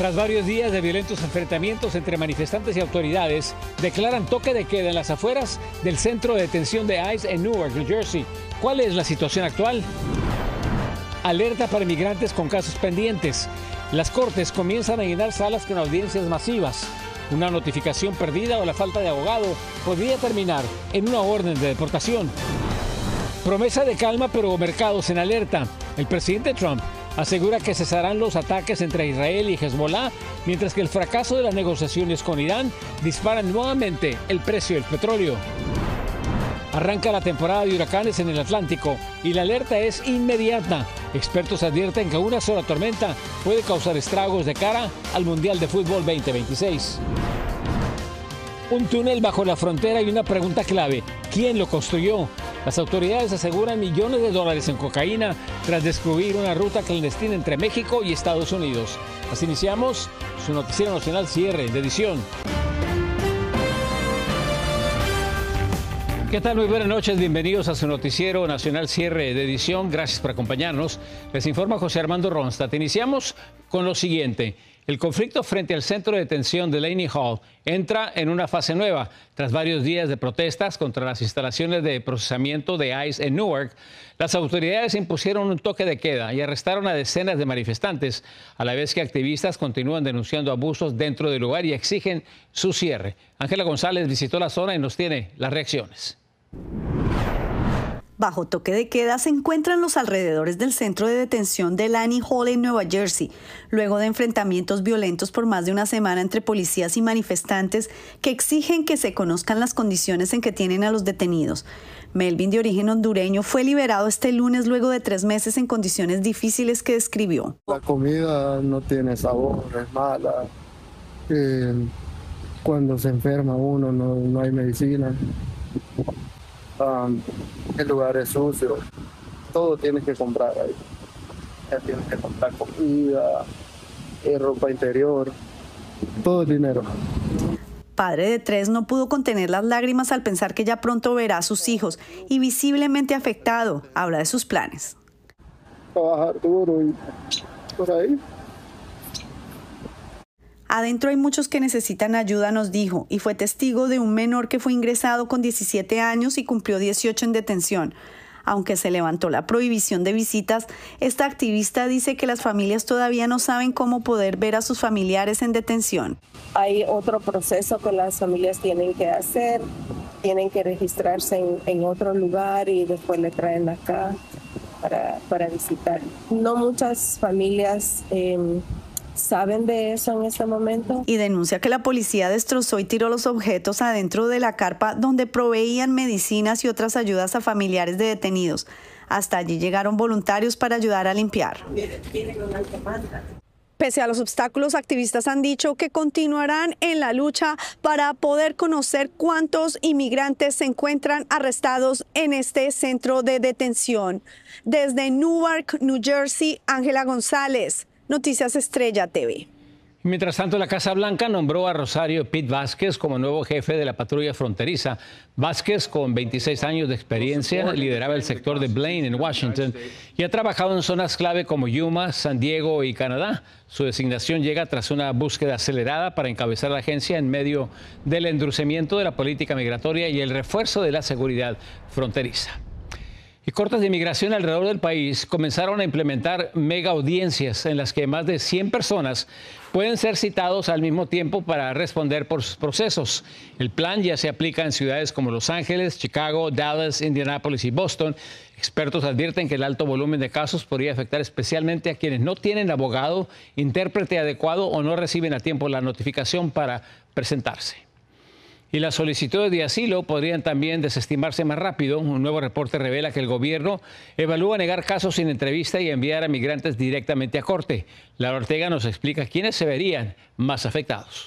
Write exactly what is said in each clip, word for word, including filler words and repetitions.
Tras varios días de violentos enfrentamientos entre manifestantes y autoridades, declaran toque de queda en las afueras del centro de detención de ICE en Newark, New Jersey. ¿Cuál es la situación actual? Alerta para inmigrantes con casos pendientes. Las cortes comienzan a llenar salas con audiencias masivas. Una notificación perdida o la falta de abogado podría terminar en una orden de deportación. Promesa de calma, pero mercados en alerta. El presidente Trump asegura que cesarán los ataques entre Israel y Hezbollah, mientras que el fracaso de las negociaciones con Irán dispara nuevamente el precio del petróleo. Arranca la temporada de huracanes en el Atlántico y la alerta es inmediata. Expertos advierten que una sola tormenta puede causar estragos de cara al Mundial de Fútbol veinte veintiséis. Un túnel bajo la frontera y una pregunta clave: ¿quién lo construyó? Las autoridades aseguran millones de dólares en cocaína tras descubrir una ruta clandestina entre México y Estados Unidos. Así iniciamos su noticiero nacional cierre de edición. ¿Qué tal? Muy buenas noches, bienvenidos a su noticiero nacional cierre de edición. Gracias por acompañarnos. Les informa José Armando Ronstadt. Iniciamos con lo siguiente. El conflicto frente al centro de detención de Delaney Hall entra en una fase nueva. Tras varios días de protestas contra las instalaciones de procesamiento de ICE en Newark, las autoridades impusieron un toque de queda y arrestaron a decenas de manifestantes, a la vez que activistas continúan denunciando abusos dentro del lugar y exigen su cierre. Ángela González visitó la zona y nos tiene las reacciones. Bajo toque de queda se encuentran los alrededores del centro de detención de Delaney Hall en Nueva Jersey, luego de enfrentamientos violentos por más de una semana entre policías y manifestantes que exigen que se conozcan las condiciones en que tienen a los detenidos. Melvin, de origen hondureño, fue liberado este lunes luego de tres meses en condiciones difíciles que describió. La comida no tiene sabor, es mala. Eh, cuando se enferma uno no, no hay medicina. Um, el lugar es sucio, todo tienes que comprar ahí. Ya tienes que comprar comida, eh, ropa interior, todo el dinero. Padre de tres, no pudo contener las lágrimas al pensar que ya pronto verá a sus hijos y visiblemente afectado, habla de sus planes. Trabajar duro y por ahí. Adentro hay muchos que necesitan ayuda, nos dijo, y fue testigo de un menor que fue ingresado con diecisiete años y cumplió dieciocho en detención. Aunque se levantó la prohibición de visitas, esta activista dice que las familias todavía no saben cómo poder ver a sus familiares en detención. Hay otro proceso que las familias tienen que hacer, tienen que registrarse en, en otro lugar y después le traen acá para, para visitar. No muchas familias Eh, ¿saben de eso en este momento? Y denuncia que la policía destrozó y tiró los objetos adentro de la carpa donde proveían medicinas y otras ayudas a familiares de detenidos. Hasta allí llegaron voluntarios para ayudar a limpiar. Pese a los obstáculos, activistas han dicho que continuarán en la lucha para poder conocer cuántos inmigrantes se encuentran arrestados en este centro de detención. Desde Newark, New Jersey, Ángela González, Noticias Estrella T V. Mientras tanto, la Casa Blanca nombró a Rosario Pitt Vázquez como nuevo jefe de la patrulla fronteriza. Vázquez, con veintiséis años de experiencia, lideraba el sector de Blaine en Washington y ha trabajado en zonas clave como Yuma, San Diego y Canadá. Su designación llega tras una búsqueda acelerada para encabezar la agencia en medio del endurecimiento de la política migratoria y el refuerzo de la seguridad fronteriza. Y cortes de inmigración alrededor del país comenzaron a implementar mega audiencias en las que más de cien personas pueden ser citados al mismo tiempo para responder por sus procesos. El plan ya se aplica en ciudades como Los Ángeles, Chicago, Dallas, Indianápolis y Boston. Expertos advierten que el alto volumen de casos podría afectar especialmente a quienes no tienen abogado, intérprete adecuado o no reciben a tiempo la notificación para presentarse. Y las solicitudes de asilo podrían también desestimarse más rápido. Un nuevo reporte revela que el gobierno evalúa negar casos sin entrevista y enviar a migrantes directamente a corte. Laura Ortega nos explica quiénes se verían más afectados.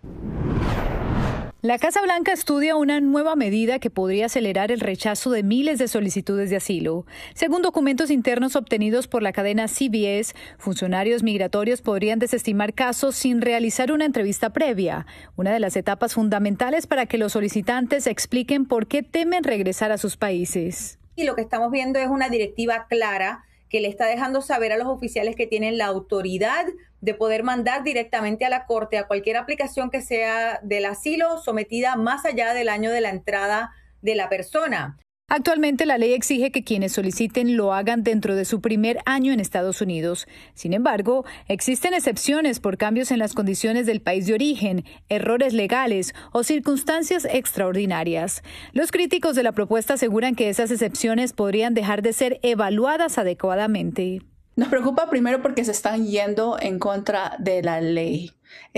La Casa Blanca estudia una nueva medida que podría acelerar el rechazo de miles de solicitudes de asilo. Según documentos internos obtenidos por la cadena C B S, funcionarios migratorios podrían desestimar casos sin realizar una entrevista previa, una de las etapas fundamentales para que los solicitantes expliquen por qué temen regresar a sus países. Y lo que estamos viendo es una directiva clara que le está dejando saber a los oficiales que tienen la autoridad de poder mandar directamente a la Corte a cualquier aplicación que sea del asilo sometida más allá del año de la entrada de la persona. Actualmente la ley exige que quienes soliciten lo hagan dentro de su primer año en Estados Unidos. Sin embargo, existen excepciones por cambios en las condiciones del país de origen, errores legales o circunstancias extraordinarias. Los críticos de la propuesta aseguran que esas excepciones podrían dejar de ser evaluadas adecuadamente. Nos preocupa primero porque se están yendo en contra de la ley.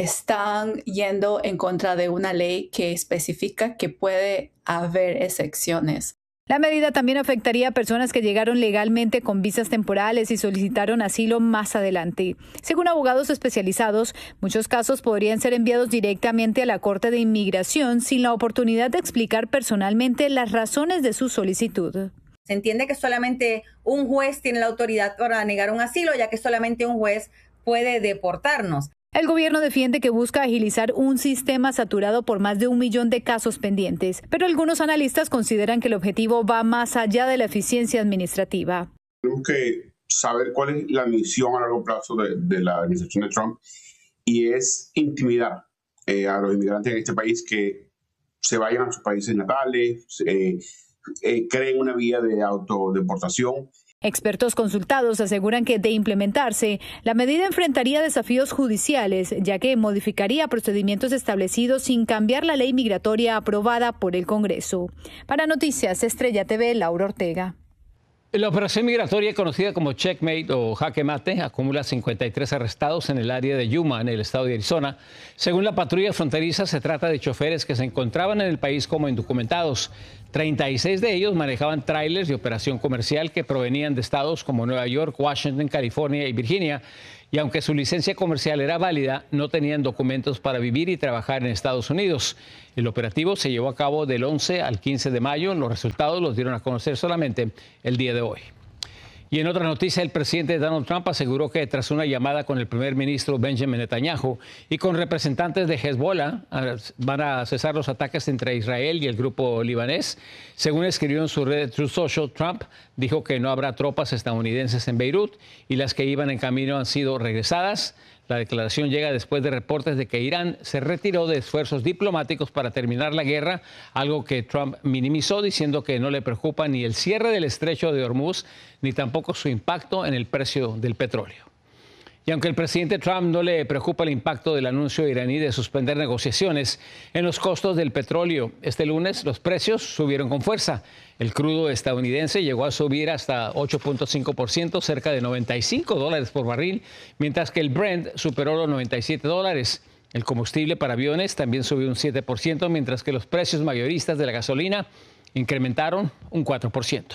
Están yendo en contra de una ley que especifica que puede haber excepciones. La medida también afectaría a personas que llegaron legalmente con visas temporales y solicitaron asilo más adelante. Según abogados especializados, muchos casos podrían ser enviados directamente a la Corte de Inmigración sin la oportunidad de explicar personalmente las razones de su solicitud. Se entiende que solamente un juez tiene la autoridad para negar un asilo, ya que solamente un juez puede deportarnos. El gobierno defiende que busca agilizar un sistema saturado por más de un millón de casos pendientes, pero algunos analistas consideran que el objetivo va más allá de la eficiencia administrativa. Tenemos que saber cuál es la misión a largo plazo de, de la administración de Trump, y es intimidar eh, a los inmigrantes en este país que se vayan a sus países natales, eh, eh, creen una vía de autodeportación. Expertos consultados aseguran que, de implementarse, la medida enfrentaría desafíos judiciales, ya que modificaría procedimientos establecidos sin cambiar la ley migratoria aprobada por el Congreso. Para Noticias Estrella T V, Laura Ortega. La operación migratoria conocida como Checkmate o Jaque Mate acumula cincuenta y tres arrestados en el área de Yuma, en el estado de Arizona. Según la patrulla fronteriza, se trata de choferes que se encontraban en el país como indocumentados. treinta y seis de ellos manejaban trailers de operación comercial que provenían de estados como Nueva York, Washington, California y Virginia. Y aunque su licencia comercial era válida, no tenían documentos para vivir y trabajar en Estados Unidos. El operativo se llevó a cabo del once al quince de mayo. Los resultados los dieron a conocer solamente el día de hoy. Y en otra noticia, el presidente Donald Trump aseguró que tras una llamada con el primer ministro Benjamin Netanyahu y con representantes de Hezbollah van a cesar los ataques entre Israel y el grupo libanés. Según escribió en su red Truth Social, Trump dijo que no habrá tropas estadounidenses en Beirut y las que iban en camino han sido regresadas. La declaración llega después de reportes de que Irán se retiró de esfuerzos diplomáticos para terminar la guerra, algo que Trump minimizó diciendo que no le preocupa ni el cierre del estrecho de Hormuz ni tampoco su impacto en el precio del petróleo. Y aunque el presidente Trump no le preocupa el impacto del anuncio iraní de suspender negociaciones en los costos del petróleo, este lunes los precios subieron con fuerza. El crudo estadounidense llegó a subir hasta ocho punto cinco por ciento, cerca de noventa y cinco dólares por barril, mientras que el Brent superó los noventa y siete dólares. El combustible para aviones también subió un siete por ciento, mientras que los precios mayoristas de la gasolina incrementaron un cuatro por ciento.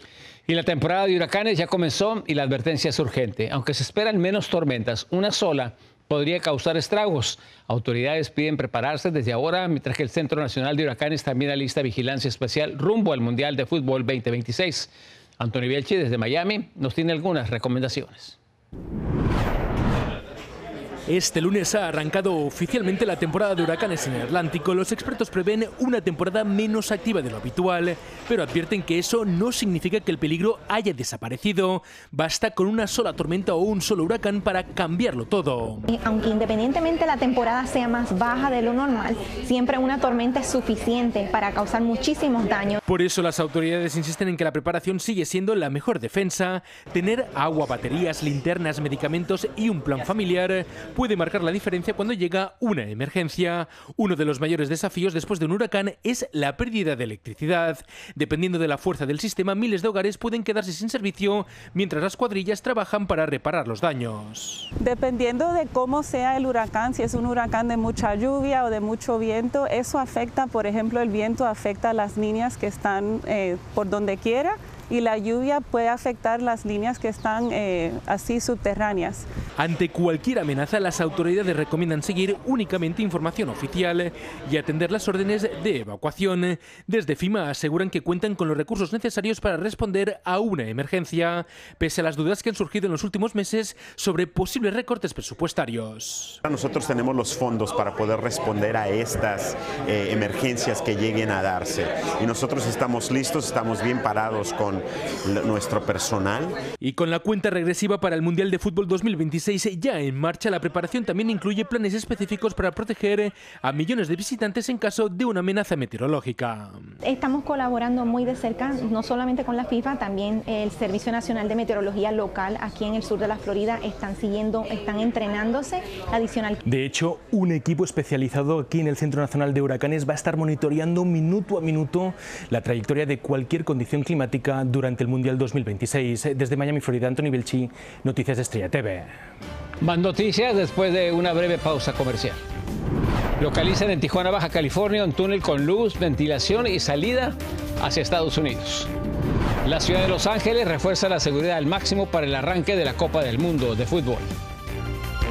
Y la temporada de huracanes ya comenzó y la advertencia es urgente. Aunque se esperan menos tormentas, una sola podría causar estragos. Autoridades piden prepararse desde ahora, mientras que el Centro Nacional de Huracanes también alista vigilancia especial rumbo al Mundial de Fútbol veinte veintiséis. Anthony Belchi, desde Miami, nos tiene algunas recomendaciones. Este lunes ha arrancado oficialmente la temporada de huracanes en el Atlántico. Los expertos prevén una temporada menos activa de lo habitual, pero advierten que eso no significa que el peligro haya desaparecido. Basta con una sola tormenta o un solo huracán para cambiarlo todo. Aunque independientemente la temporada sea más baja de lo normal, siempre una tormenta es suficiente para causar muchísimos daños. Por eso las autoridades insisten en que la preparación sigue siendo la mejor defensa. Tener agua, baterías, linternas, medicamentos y un plan familiar puede marcar la diferencia cuando llega una emergencia. Uno de los mayores desafíos después de un huracán es la pérdida de electricidad. Dependiendo de la fuerza del sistema, miles de hogares pueden quedarse sin servicio mientras las cuadrillas trabajan para reparar los daños. Dependiendo de cómo sea el huracán, si es un huracán de mucha lluvia o de mucho viento, eso afecta, por ejemplo, el viento afecta a las líneas que están eh, por donde quiera, y la lluvia puede afectar las líneas que están eh, así subterráneas. Ante cualquier amenaza, las autoridades recomiendan seguir únicamente información oficial y atender las órdenes de evacuación. Desde FEMA aseguran que cuentan con los recursos necesarios para responder a una emergencia, pese a las dudas que han surgido en los últimos meses sobre posibles recortes presupuestarios. Nosotros tenemos los fondos para poder responder a estas eh, emergencias que lleguen a darse, y nosotros estamos listos, estamos bien parados con con nuestro personal. Y con la cuenta regresiva para el Mundial de Fútbol dos mil veintiséis ya en marcha, la preparación también incluye planes específicos para proteger a millones de visitantes en caso de una amenaza meteorológica. Estamos colaborando muy de cerca, no solamente con la FIFA, también el Servicio Nacional de Meteorología local aquí en el sur de la Florida están siguiendo, están entrenándose adicional. De hecho, un equipo especializado aquí en el Centro Nacional de Huracanes va a estar monitoreando minuto a minuto la trayectoria de cualquier condición climática durante el Mundial dos mil veintiséis. Desde Miami, Florida, Anthony Belchi, Noticias de Estrella T V. Más noticias después de una breve pausa comercial. Localizan en Tijuana, Baja California, un túnel con luz, ventilación y salida hacia Estados Unidos. La ciudad de Los Ángeles refuerza la seguridad al máximo para el arranque de la Copa del Mundo de fútbol.